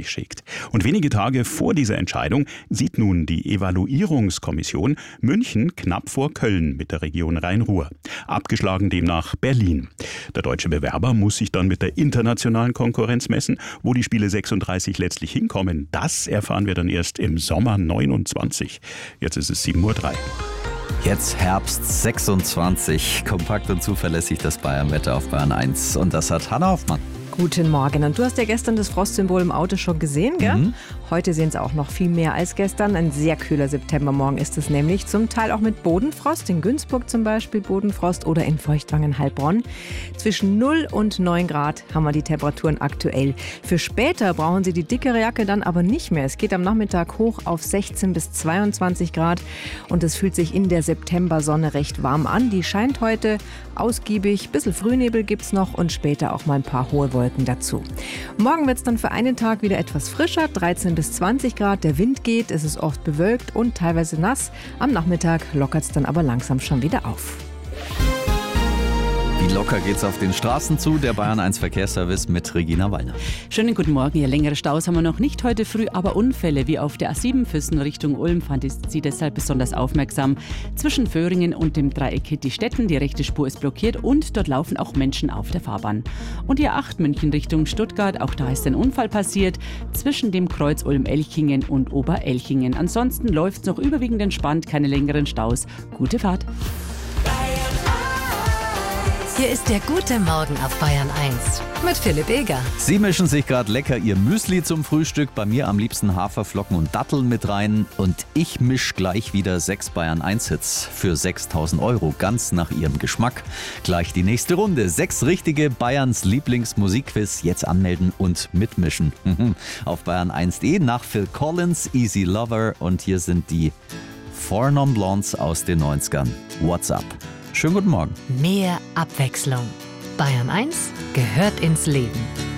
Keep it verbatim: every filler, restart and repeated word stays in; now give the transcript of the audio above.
sich schickt. Und wenige Tage vor dieser Entscheidung sieht nun die Evaluierungskommission München knapp vor Köln mit der Region Rhein-Ruhr. Abgeschlagen demnach Berlin. Der deutsche Bewerber muss sich dann mit der internationalen Konkurrenz messen. Wo die Spiele sechsunddreißig letztlich hinkommen, das erfahren wir dann erst im Sommer neunundzwanzig. Jetzt ist es sieben Uhr drei. Jetzt Herbst sechsundzwanzig. Kompakt und zuverlässig das Bayern-Wetter auf Bayern eins. Und das hat Hanna Hoffmann. Guten Morgen. Und du hast ja gestern das Frostsymbol im Auto schon gesehen, gell? Mhm. Heute sehen es auch noch viel mehr als gestern. Ein sehr kühler Septembermorgen ist es nämlich. Zum Teil auch mit Bodenfrost. In Günzburg zum Beispiel Bodenfrost oder in Feuchtwangen-Heilbronn. Zwischen null und neun Grad haben wir die Temperaturen aktuell. Für später brauchen Sie die dickere Jacke dann aber nicht mehr. Es geht am Nachmittag hoch auf sechzehn bis zweiundzwanzig Grad. Und es fühlt sich in der Septembersonne recht warm an. Die scheint heute ausgiebig. Ein bisschen Frühnebel gibt es noch und später auch mal ein paar hohe Wolken dazu. Morgen wird es dann für einen Tag wieder etwas frischer, dreizehn bis zwanzig Grad. Der Wind geht, es ist oft bewölkt und teilweise nass. Am Nachmittag lockert es dann aber langsam schon wieder auf. Wie locker geht's auf den Straßen zu? Der Bayern eins Verkehrsservice mit Regina Wallner. Schönen guten Morgen. Ja, längere Staus haben wir noch nicht heute früh, aber Unfälle wie auf der A sieben Füssen Richtung Ulm fand sie deshalb besonders aufmerksam. Zwischen Föhringen und dem Dreieck Hitti-Stetten, die rechte Spur ist blockiert und dort laufen auch Menschen auf der Fahrbahn. Und die A acht München Richtung Stuttgart, auch da ist ein Unfall passiert, zwischen dem Kreuz Ulm-Elchingen und Oberelchingen. Ansonsten läuft's noch überwiegend entspannt, keine längeren Staus. Gute Fahrt. Hier ist der gute Morgen auf Bayern eins mit Philipp Eger. Sie mischen sich gerade lecker Ihr Müsli zum Frühstück. Bei mir am liebsten Haferflocken und Datteln mit rein. Und ich misch gleich wieder sechs Bayern eins Hits für sechstausend Euro, ganz nach Ihrem Geschmack. Gleich die nächste Runde. Sechs richtige Bayerns Lieblingsmusikquiz. Jetzt anmelden und mitmischen. Auf bayern eins punkt de nach Phil Collins, Easy Lover. Und hier sind die Four Non Blondes aus den neunzigern. What's up? Schönen guten Morgen. Mehr Abwechslung. Bayern eins gehört ins Leben.